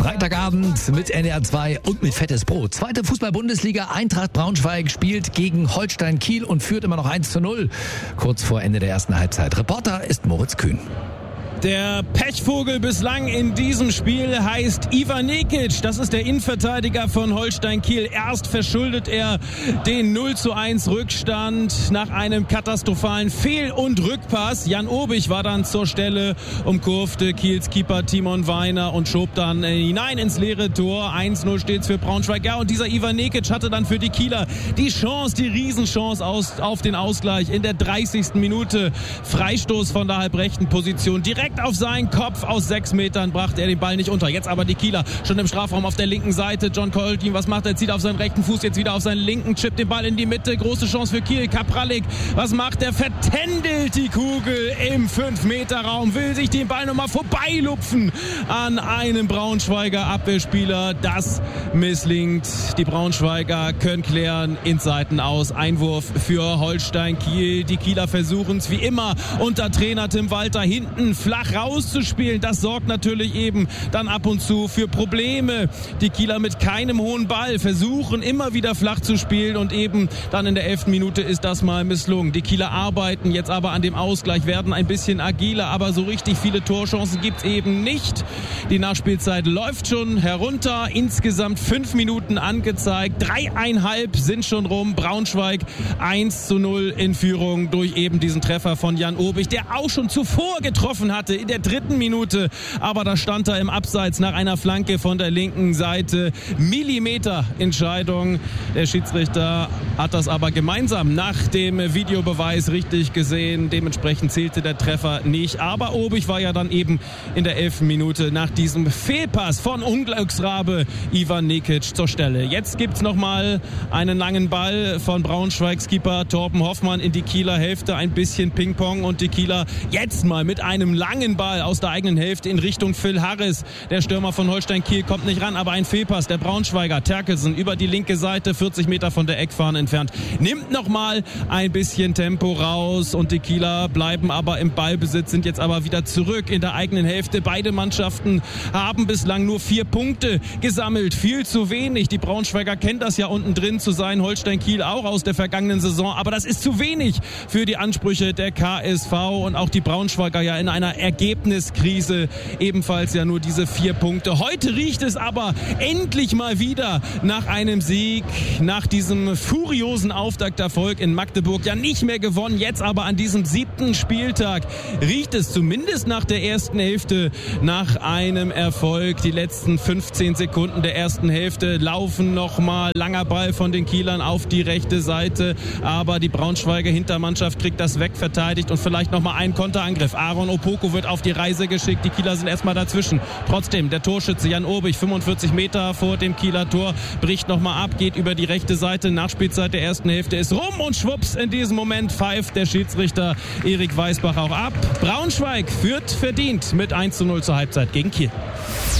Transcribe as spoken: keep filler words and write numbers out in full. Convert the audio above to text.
Freitagabend mit N D R zwei und mit Fettes Brot. Zweite Fußball-Bundesliga, Eintracht Braunschweig spielt gegen Holstein Kiel und führt immer noch eins zu null. Kurz vor Ende der ersten Halbzeit. Reporter ist Moritz Kühn. Der Pechvogel bislang in diesem Spiel heißt Ivan Nekic. Das ist der Innenverteidiger von Holstein Kiel. Erst verschuldet er den null zu eins Rückstand nach einem katastrophalen Fehl- und Rückpass. Jan Obich war dann zur Stelle, umkurfte Kiels Keeper Timon Weiner und schob dann hinein ins leere Tor. eins null steht's für Braunschweig. Ja, und dieser Ivan Nekic hatte dann für die Kieler die Chance, die Riesenchance aus, auf den Ausgleich in der dreißigsten Minute. Freistoß von der halbrechten Position. Direkt auf seinen Kopf aus sechs Metern brachte er den Ball nicht unter. Jetzt aber die Kieler schon im Strafraum auf der linken Seite. John Coltin, was macht er? Zieht auf seinen rechten Fuß, jetzt wieder auf seinen linken, chippt den Ball in die Mitte. Große Chance für Kiel. Kapralik, was macht er? Vertändelt die Kugel im fünf Meter Raum. Will sich den Ball nochmal vorbeilupfen an einem Braunschweiger Abwehrspieler. Das misslingt. Die Braunschweiger können klären ins Seitenaus. Einwurf für Holstein Kiel. Die Kieler versuchen es wie immer unter Trainer Tim Walter hinten flach rauszuspielen. Das sorgt natürlich eben dann ab und zu für Probleme. Die Kieler mit keinem hohen Ball versuchen immer wieder flach zu spielen und eben dann in der elften Minute ist das mal misslungen. Die Kieler arbeiten jetzt aber an dem Ausgleich, werden ein bisschen agiler, aber so richtig viele Torchancen gibt es eben nicht. Die Nachspielzeit läuft schon herunter. Insgesamt fünf Minuten angezeigt. Dreieinhalb sind schon rum. Braunschweig eins zu null in Führung durch eben diesen Treffer von Jan Obich, der auch schon zuvor getroffen hatte in der dritten Minute, aber da stand er im Abseits nach einer Flanke von der linken Seite. Millimeter Entscheidung. Der Schiedsrichter hat das aber gemeinsam nach dem Videobeweis richtig gesehen. Dementsprechend zählte der Treffer nicht. Aber Obich war ja dann eben in der elften Minute nach diesem Fehlpass von Unglücksrabe Ivan Nekic zur Stelle. Jetzt gibt's nochmal einen langen Ball von Braunschweigs Keeper Torben Hoffmann in die Kieler Hälfte. Ein bisschen Ping-Pong und die Kieler jetzt mal mit einem langen Ball aus der eigenen Hälfte in Richtung Phil Harris. Der Stürmer von Holstein Kiel kommt nicht ran, aber ein Fehlpass. Der Braunschweiger Terkelsen über die linke Seite, vierzig Meter von der Eckfahne entfernt, nimmt nochmal ein bisschen Tempo raus und die Kieler bleiben aber im Ballbesitz, sind jetzt aber wieder zurück in der eigenen Hälfte. Beide Mannschaften haben bislang nur vier Punkte gesammelt. Viel zu wenig. Die Braunschweiger kennen das ja unten drin zu sein. Holstein Kiel auch aus der vergangenen Saison. Aber das ist zu wenig für die Ansprüche der K S V und auch die Braunschweiger ja in einer Ergebniskrise, ebenfalls ja nur diese vier Punkte. Heute riecht es aber endlich mal wieder nach einem Sieg, nach diesem furiosen Auftakterfolg in Magdeburg. Ja nicht mehr gewonnen, jetzt aber an diesem siebten Spieltag riecht es zumindest nach der ersten Hälfte nach einem Erfolg. Die letzten fünfzehn Sekunden der ersten Hälfte laufen nochmal. Langer Ball von den Kielern auf die rechte Seite, aber die Braunschweiger Hintermannschaft kriegt das wegverteidigt und vielleicht nochmal einen Konterangriff. Aaron Opoko wird auf die Reise geschickt. Die Kieler sind erstmal dazwischen. Trotzdem, der Torschütze Jan Obich, fünfundvierzig Meter vor dem Kieler Tor, bricht nochmal ab, geht über die rechte Seite. Nachspielzeit der ersten Hälfte ist rum und schwupps, in diesem Moment pfeift der Schiedsrichter Erik Weisbach auch ab. Braunschweig führt verdient mit eins zu null zur Halbzeit gegen Kiel.